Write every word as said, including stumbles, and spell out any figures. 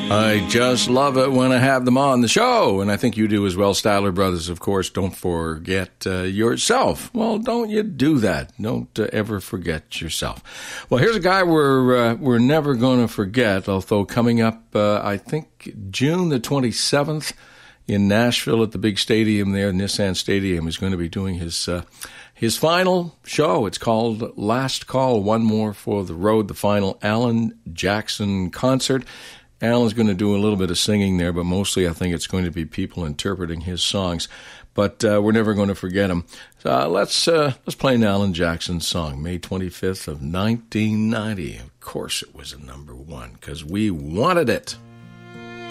I just love it when I have them on the show, and I think you do as well. Statler Brothers, of course. Don't forget uh, yourself. Well, don't you do that. Don't uh, ever forget yourself. Well, here's a guy we're, uh, we're never going to forget, although coming up, uh, I think, June the twenty-seventh in Nashville at the big stadium there, Nissan Stadium, is going to be doing his... Uh, His final show, it's called Last Call, One More for the Road, the final Alan Jackson concert. Alan's going to do a little bit of singing there, but mostly I think it's going to be people interpreting his songs. But uh, we're never going to forget him. So uh, let's uh, let's play an Alan Jackson song, May twenty-fifth of nineteen ninety. Of course it was a number one, because we wanted it.